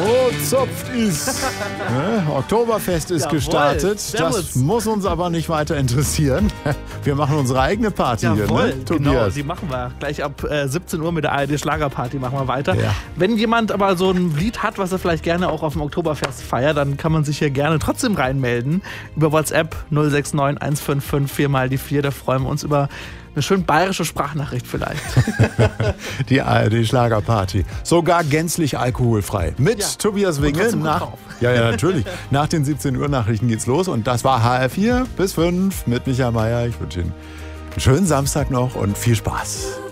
gezupft ist. Oktoberfest ist gestartet. Das muss uns aber nicht weiter interessieren. Wir machen unsere eigene Party hier, ne, Tobias? Genau, die machen wir. Gleich ab 17 Uhr mit der ARD Schlagerparty machen wir weiter. Ja. Wenn jemand aber so ein Lied hat, was er vielleicht gerne auch auf dem Oktoberfest feiert, dann kann man sich hier gerne trotzdem reinmelden. Über WhatsApp 069 155 4 mal die 4. Da freuen wir uns über eine schön bayerische Sprachnachricht vielleicht. Die ARD Schlagerparty. Sogar gänzlich alkoholfrei. Mit Tobias Winge. Ja, natürlich. Nach den 17 Uhr Nachrichten geht's los. Und das war HR4 bis 5 mit Michael Mayer. Ich wünsche Ihnen einen schönen Samstag noch und viel Spaß.